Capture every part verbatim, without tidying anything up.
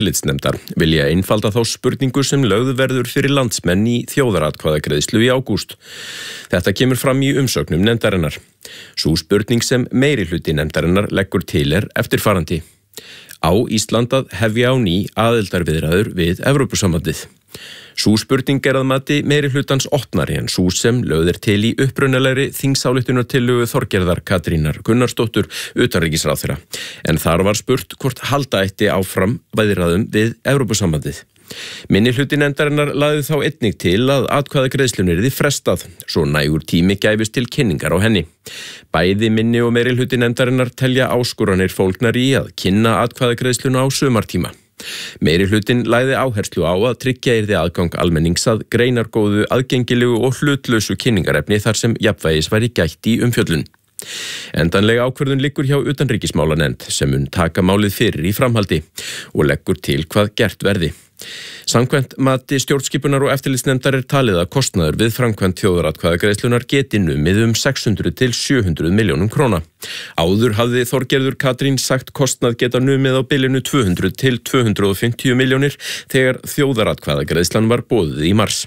Eftirlitsnefndar vilja einfalda þá spurningu sem lögð verður fyrir landsmenn í þjóðaratkvæðagreiðslu í ágúst. Þetta kemur fram í umsögnum nefndarinnar. Sú spurning sem meirihluti nefndarinnar leggur til er eftirfarandi. Á Ísland að hefja á ný aðildarviðræður við Evrópusambandið. Sú spurning er að mati meirihlutans opnari en sú sem lögð er til í upprunalegri þingsályktunartillögu Þorgerðar Katrínar Gunnarsdóttur utanríkisráðherra, en þar var spurt hvort halda ætti áfram viðræðum við Evrópusambandið. Minnihluti nefndarinnar lagði þá einnig til að atkvæðagreiðslunni yrði frestað, svo nægur tími gæfist til kynningar á henni. Bæði minni og meirihluti nefndarinnar telja áskoranir fólgnar í að kynna atkvæðagreiðsluna á sumartíma. Meirihlutin lagði áherslu á að tryggja yrði aðgang almennings að greinargóðu, aðgengilegu og hlutlausu kynningarefni þar sem jafnvægis væri gætt í umfjöllun. Endanlega ákvörðun liggur hjá utanríkismálanefnd sem mun taka málið fyrir í framhaldi og leggur til hvað gert verði. Samkvæmt mati stjórnskipunar og eftirlitsnefndar er talið að kostnaður við framkvæmd þjóðaratkvæðagreiðslunnar geti numið um sex hundruð til sjö hundruð milljónum króna. Áður hafði Þorgerður Katrín sagt kostnað geta numið á bilinu tvö hundruð til tvö hundruð og fimmtíu milljónir þegar þjóðaratkvæðagreiðslan var boðuð í mars.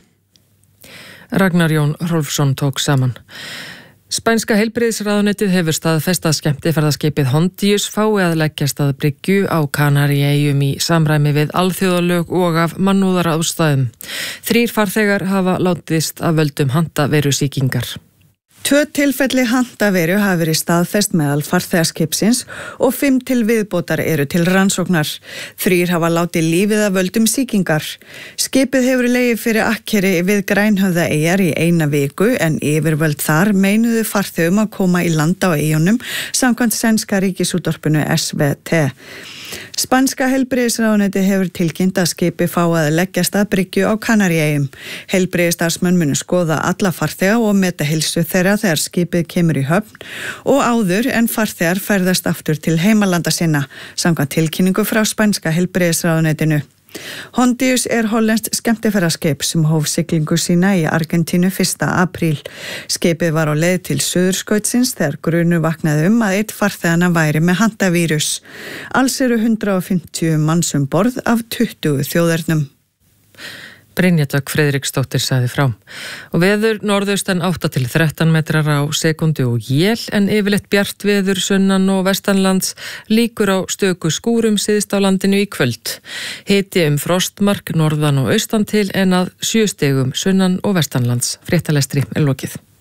Ragnar Jón Hrólfsson tók saman. Spænska heilbrigðisráðuneytið hefur staðfest að skemmtiferðaskipið Hondius fái að leggjast að bryggju á Kanaríeyjum í samræmi við alþjóðalög og af mannúðarástæðum. Þrír farþegar hafa látist af völdum handaveirusýkingar. Tvö tilfelli handaveiru hafa verið staðfest meðal farþegaskipsins og fimm til viðbótar eru til rannsóknar. Þrír hafa látið lífið af völdum sýkingar. Skipið hefur legið fyrir akkeri við Grænhöfðaeyjar í eina viku en yfirvöld þar meinuðu farþegum að koma í land á eyjunum samkvæmt sænska ríkisútvarpinu S V T. Spænska heilbrigðisráðuneytið hefur tilkynnt að skipið fái að leggjast að bryggju á Kanaríeyjum. Heilbrigðisstarfsmenn munu skoða alla farþega og meta heilsu þeirra þegar skipið kemur í höfn og áður en farþegar ferðast aftur til heimalanda sinna, samkvæmt tilkynningu frá spænska heilbrigðisráðuneytinu. Hondius er hollenskt skemmtiferðaskip sem hóf siglingu sína í Argentínu fyrsta apríl. Skipið var á leið til Suðurskautsins þegar grunur vaknaði um að einn farþeganna væri með handavírus. Alls eru hundrað og fimmtíu manns um borð af tuttugu þjóðernum. Brynja Dögg Friðriksdóttir sagði frá. Og veður norðaustan átta til þrettán metrar á sekundu og él en yfirleitt bjart veður sunnan og vestanlands, líkur á stöku skúrum syðst á landinu í kvöld. Hiti um frostmark norðan og austan til en að sjö stigum sunnan og vestanlands. Fréttalestri er lokið.